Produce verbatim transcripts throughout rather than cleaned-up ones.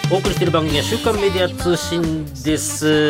お送りしている番組は週刊メディア通信です。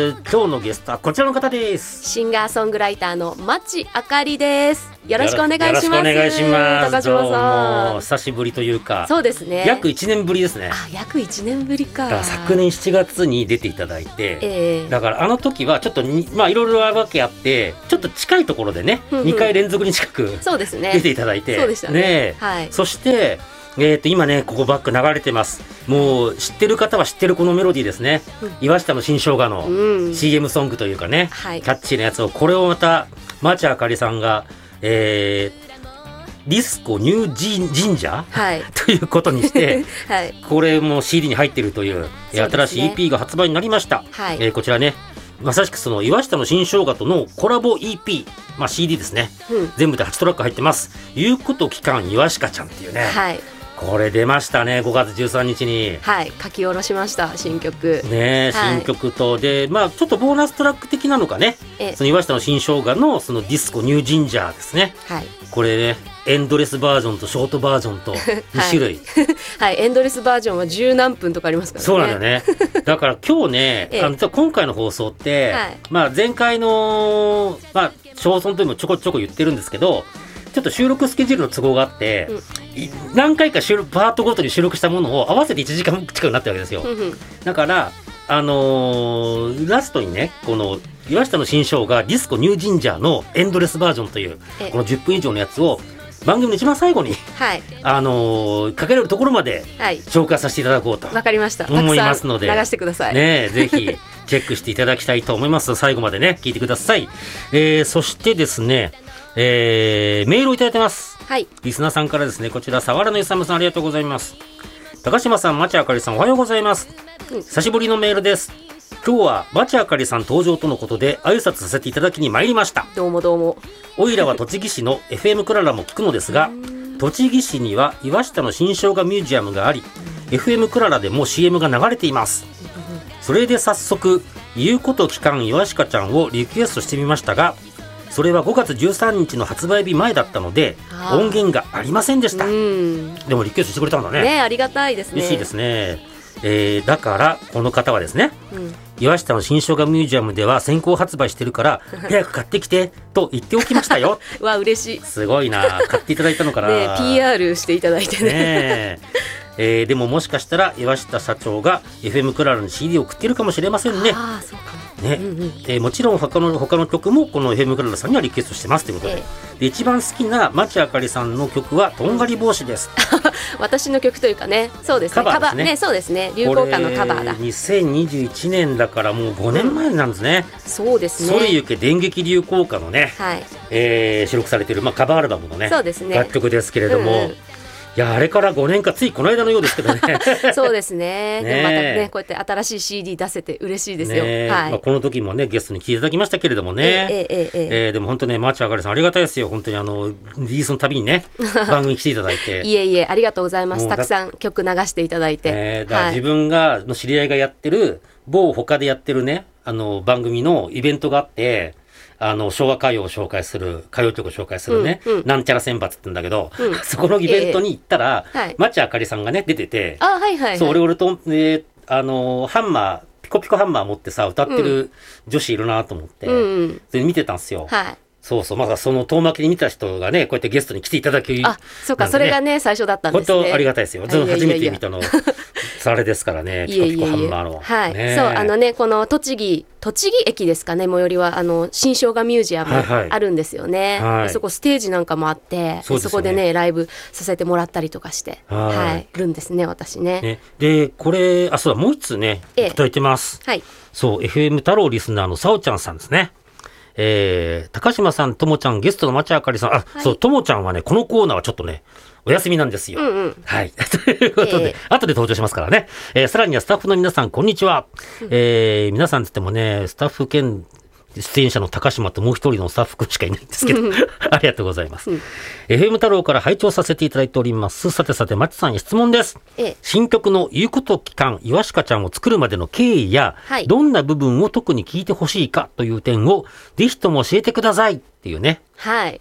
今日のゲストはこちらの方です。 シンガーソングライターの町あかりです。よろしくお願いします。 よろしくお願いします。 高島さん、 どうも久しぶりというか、 そうですね、 約いちねんぶりですね。 あ、約いちねんぶりか。 だから昨年しちがつに出ていただいて、 えー、 だからあの時はちょっとにまあいろいろわけあってちょっと近いところでね、うんうん、にかい連続に近くそうですね、 出ていただいて、 そうでしたね、 ね、 はい、 そしてえー、と今ねここバック流れてます。もう知ってる方は知ってるこのメロディーですね、うん、岩下の新生姜の シーエム ソングというかね、はい、キャッチーなやつを、これをまた町あかりさんが、えー、ディスコニュージンジンジャー、はい、ということにして、はい、これも シーディー に入っているという、ね、新しい イーピー が発売になりました、はい、えー、こちらねまさしくその岩下の新生姜とのコラボ イーピー、まあ、シーディー ですね、うん、全部ではちトラック入ってます。言うこと期間岩下ちゃんっていうね、はい、これ出ましたね。ごがつじゅうさんにちに、 はい、書き下ろしました新曲ね、はい、新曲とで、まあ、ちょっとボーナストラック的なのかね、その岩下の新生姜のそのディスコニュージンジャーですね、はい、これねエンドレスバージョンとショートバージョンとに種類はい、はい、エンドレスバージョンは十何分とかありますからね。 そうなんだね。だから今日ね、ええ、あの今回の放送って、はい、まあ、前回の、まあ、詳細ともちょこちょこ言ってるんですけど、ちょっと収録スケジュールの都合があって、うん、何回か収録パートごとに収録したものを合わせていちじかん近くになったわけですよ。だからあのー、ラストにねこの岩下の新生姜ディスコニュージンジャーのエンドレスバージョンというこのじゅっぷん以上のやつを番組の一番最後に、はい、あのー、かけれるところまで紹介させていただこうと、 わかりました、 思いますので流してください、 ね、ぜひチェックしていただきたいと思います。最後までね聞いてください。えー、そしてですね、えー、メールをいただいてます、はい、リスナーさんからですね。こちら佐原のゆさむさん、ありがとうございます。高島さん、町あかりさん、おはようございます、うん、久しぶりのメールです。今日は町あかりさん登場とのことで挨拶させていただきに参りました。 どうもどうも。 おいらは栃木市の エフエム クララも聞くのですが、栃木市には岩下の新生姜ミュージアムがあり、 エフエム クララでも シーエム が流れています。それで早速言うこと期間岩下ちゃんをリクエストしてみましたが、それはごがつじゅうさんにちの発売日前だったので音源がありませんでした。でもリクエストしてくれたんだね。 ね、ありがたいですね。 嬉しいですね。えー、だからこの方はですね、うん、岩下の新生姜ミュージアムでは先行発売してるから早く買ってきてと言っておきましたよ。 わ、嬉しい。 すごいな、買っていただいたのかな。 ね、ピーアール していただいて ね, ねえー、でももしかしたら岩下社長が エフエム クララに シーディー を送っているかもしれませんね。 あ、そうかもね、うんうん、えー、もちろん他の他の曲もこの エフエム クララさんにはリクエストしてますということで、えー、で一番好きな町あかりさんの曲はとんがり帽子です。 私の曲というかね、そうですね、カバーですね、カバーね、そうですね、流行歌のカバーだ。 にせんにじゅういちねんだからもうごねんまえなんですね、 うん、そうですね。 それゆけ電撃流行歌のね、はい、えー、収録されている、まあ、カバーアルバムのね、そうですね、楽曲ですけれども、うんうん、いや、あれからごねんか、ついこの間のようですけどね。 そうですね。でもまたね、こうやって新しい シーディー 出せて嬉しいですよ。 ね、 はい、 まあ、この時もねゲストに来ていただきましたけれどもね。えーえーえーえー、でも本当ね、町あかりさんありがたいですよ。本当にあのリリースのたびにね番組に来ていただいて。 いえいえ、ありがとうございます。たくさん曲流していただいて。 えー、だから自分がの知り合いがやってる某他でやってるねあの番組のイベントがあって。あの昭和歌謡を紹介する歌謡曲を紹介するね、うんうん、なんちゃら選抜って言うんだけど、うん、そこのイベントに行ったら、えーはい、町あかりさんがね出てて、 あ、はいはいはい、 そう俺俺と、えー、あのハンマーピコピコハンマー持ってさ歌ってる女子いるなと思って、うん、それ見てたんですよ、はい、そうそう、まだその遠巻きに見た人がねこうやってゲストに来ていただき、 あ、そうか、ね、それがね最初だったんですね。 本当ありがたいですよ。初めて見たのあれですからね、ピコピコハンマーの、 はい、ね、そう、あのね、この栃木栃木駅ですかね、最寄りはあの新生姜ミュージアムあるんですよね、はいはい、そこステージなんかもあって、 そ, そこでねライブさせてもらったりとかして、はい、はい、いるんですね、私 ね, ねでこれ、あ、そうだ、もう一つねいただいてます、はい、そう エフエム 太郎リスナーのさおちゃんさんですね。えー、高島さん、ともちゃん、ゲストの町あかりさん、あ、はい、そう、ともちゃんはねこのコーナーはちょっとねお休みなんですよ、うんうん、はいということで、えー、後で登場しますからね、えー、さらにはスタッフの皆さんこんにちは、うん、えー、皆さんつってもねスタッフ兼出演者の高島ともう一人のスタッフ君しかいないんですけどありがとうございます、うん、エフエム 太郎から拝聴させていただいております。さてさて、町さんに質問です、ええ、新曲の言うこと期間岩鹿ちゃんを作るまでの経緯や、はい、どんな部分を特に聞いてほしいかという点をぜひとも教えてくださいっていうね。はい、い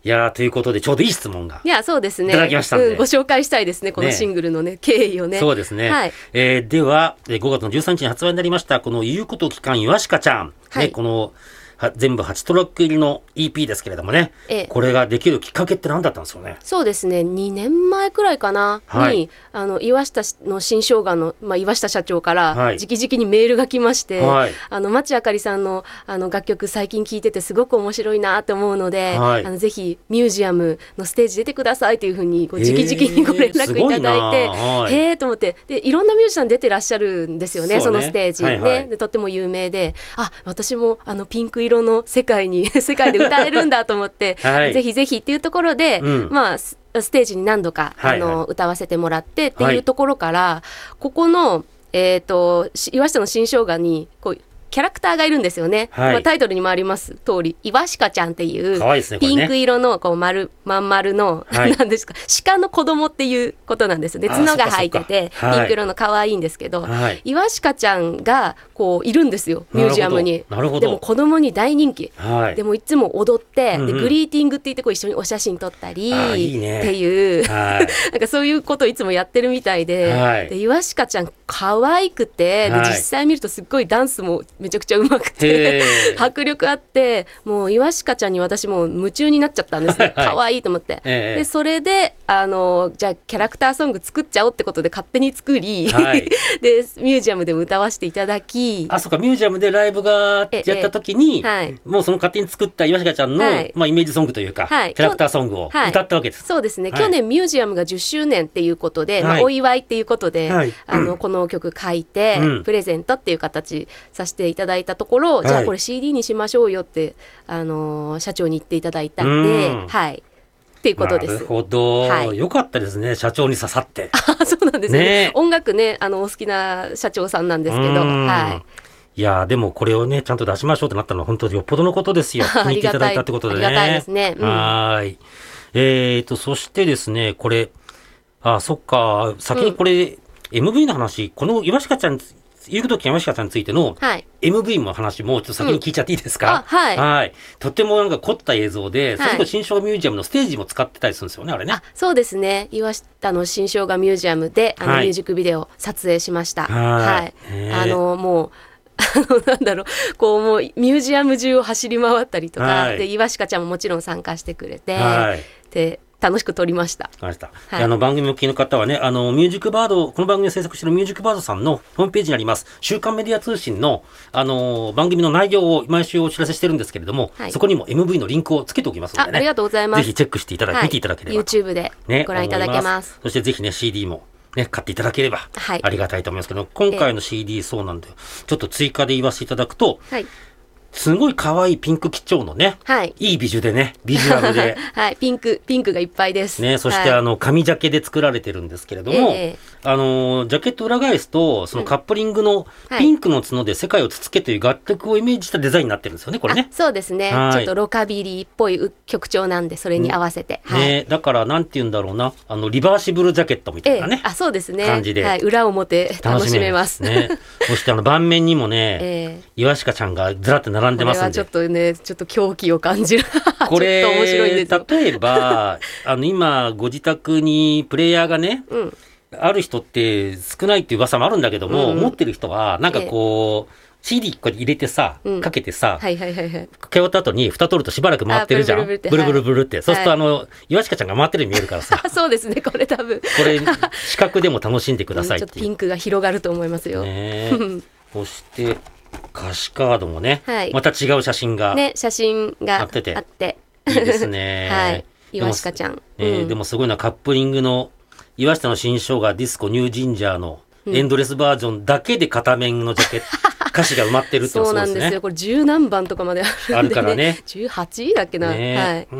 いやということでちょうどいい質問がいやそうですねいただきましたので、うん、 ご紹介したいですねこのシングルのね、ね、経緯をね。 そうですね、はい、えー、ではごがつのじゅうさんにちに発売になりましたこの言うこと聞かんいわしかちゃん、はい、ね、この全部はちトラック入りの イーピー ですけれどもね、ええ、これができるきっかけって何だったんですよね。 そうですねにねんまえくらいかな、はい、にあの岩下の新生姜の、まあ、岩下社長から直々にメールが来まして、はい、あの町あかりさん の, あの楽曲最近聴いててすごく面白いなと思うので、はい、あのぜひミュージアムのステージ出てくださいというふうにこう直々にご連絡いただいて、はい、へーと思って、でいろんなミュージシャン出てらっしゃるんですよ ね, そ, ねそのステージ、はいはい、ね、でとっても有名で、あ私もあのピンク色の世界に世界で歌えるんだと思って、はい、ぜひぜひっていうところで、うん、まあステージに何度か、はいはい、あの歌わせてもらってっていうところから、はい、ここの、えーと、岩下の新生姜にこうキャラクターがいるんですよね、はい、まあ、タイトルにもあります通りイワシカちゃんっていうピンク色のこう丸まん丸の、はい、なんですか鹿の子供っていうことなんですね。角が生えててピンク色の可愛いんですけど、はい、イワシカちゃんがこういるんですよミュージアムに。なるほど。でも子供に大人気、はい、でもいつも踊って、うんうん、でグリーティングって言ってこう一緒にお写真撮ったりいい、ね、っていう、はい、なんかそういうことをいつもやってるみたいで、はい、でイワシカちゃん可愛くて、はい、で実際見るとすっごいダンスもめちゃくちゃうまくて迫力あって、もうイワシカちゃんに私も夢中になっちゃったんですね。可愛いと思って、えー、でそれであのじゃあキャラクターソング作っちゃおうってことで勝手に作り、はい、でミュージアムでも歌わせていただき、 あそうかミュージアムでライブがやった時に、えーはい、もうその勝手に作ったイワシカちゃんの、はい、まあ、イメージソングというか、はい、キャラクターソングを歌ったわけです、はい、 そうですね、はい、去年ミュージアムがじゅっしゅうねんっていうことで、はい、まあ、お祝いっていうことで、はい、あのこの曲書いて、うん、プレゼントっていう形させていただいたところ、じゃあこれ シーディー にしましょうよって、あのー、社長に言っていただいたんで、ん、はいっていうことです。 なるほど、はい、よかったですね、社長に刺さって。 あそうなんです ね, ね音楽ね、あのお好きな社長さんなんですけど、はい、いやでもこれをねちゃんと出しましょうってなったのは本当によっぽどのことですよ。気に入っていただいたってことでね。 ありがたいですね、うん、 はい、えーとそしてですね、これあそっか先にこれ、うん、エムブイ の話、このイワシカちゃん言うこときイワシカちゃんについての エムブイ の話もちょっと先に聞いちゃっていいですか、 うん、はい、 はい、とってもなんか凝った映像で、はい、それこそ新生姜ミュージアムのステージも使ってたりするんですよね、あれね。あそうですね、岩下の新生姜ミュージアムであの、はい、ミュージックビデオ撮影しました。はい、はい、あのもうあのなんだろうこうもうミュージアム中を走り回ったりとか、はい、でイワシカちゃんももちろん参加してくれて、はい、で楽しく撮りました。 ました、はい、あの番組を聞きの方はね、あのミュージックバード、この番組を制作しているミュージックバードさんのホームページにあります週刊メディア通信の、あの番組の内容を毎週お知らせしてるんですけれども、はい、そこにも エムブイ のリンクをつけておきますのでね、 あ, ありがとうございます。ぜひチェックしていただ、はい、見ていただければ YouTube でご覧いただけます、 ね、そしてぜひね シーディー もね、買っていただければありがたいと思いますけど、はい、今回の シーディー そうなんだよ、ちょっと追加で言わせていただくと、はい、すごい可愛いピンク基調のね、はい、いいビジュでね、ビジュアルで、 はい、ピンクピンクがいっぱいですね。そして、はい、あの紙ジャケで作られてるんですけれども、えー、あのジャケット裏返すとそのカップリングのピンクの角で世界をつつけという楽曲をイメージしたデザインになってるんですよね、これね。 そうですね、はい、ちょっとロカビリーっぽい曲調なんで、それに合わせて、 うんはいね、だからなんて言うんだろうな、あのリバーシブルジャケットみたいなね、 えー、あそうですね、 感じで、 はい、裏表楽しめますね。 そしてあの盤面にもね、えー、イワシカちゃんがずらって並んでますんで、これはちょっとね、ちょっと狂気を感じるこれちょっと面白いんですよ。 例えばあの今ご自宅にプレイヤーがね、うん、ある人って少ないっていう噂もあるんだけども、うん、持ってる人はなんかこう、ええ、シーディー こう入れてさ、うん、かけてさ、はいはいはいはい、かけ終わった後に蓋取るとしばらく回ってるじゃん、ブルブルブルブルって、はい、そうするとあのイワシカちゃんが回ってるように見えるからさそうですね、これ多分これ視覚でも楽しんでくださいっていう、 うん、ちょっとピンクが広がると思いますよ、 ね、そして歌詞カードもね、はい、また違う写真がね、写真があってて、あっていいですねはいイワシカちゃん、 えーうん、でもすごいな、カップリングの岩下の新生姜ディスコニュージンジャーのエンドレスバージョンだけで片面のジャケット、うん、歌詞が埋まってるってのはそうですね。 そうなんですよ、これ十何番とかまであるんで、ね、 あるからね、 じゅうはちだっけな、ね、はい、 うん、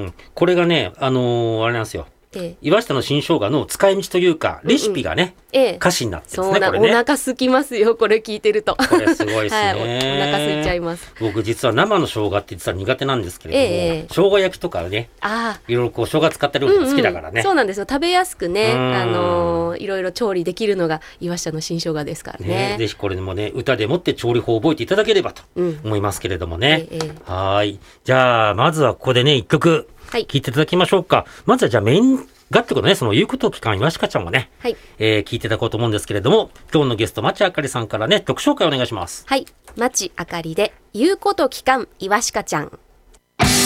これがね、あのー、あれなんですよ、ええ、岩下の新生姜の使い道というかレシピがね、うんうん、ええ、歌詞になってるんですね。 そうな、これね、お腹空きますよ、これ聞いてると。 これすごいですね、はい、 お, お腹空いちゃいます。 僕実は生の生姜って実は苦手なんですけれども、ええ、生姜焼きとかね、あいろいろこう生姜使ってるの好きだからね、うんうん、 そうなんですよ、食べやすくね、あのー、いろいろ調理できるのが岩下の新生姜ですから ね, ね。 ぜひこれもね歌でもって調理法を覚えていただければと思いますけれどもね、うんええ、はい、じゃあまずはここでね一曲聞いていただきましょうか。まずはじゃあメイン楽曲のね、その言うことを聞かん、いわしかちゃんをね、はい、えー、聞いていただこうと思うんですけれども、今日のゲスト、町あかりさんからね、曲紹介お願いします。 はい。町あかりで、言うこと聞かん、いわしかちゃん。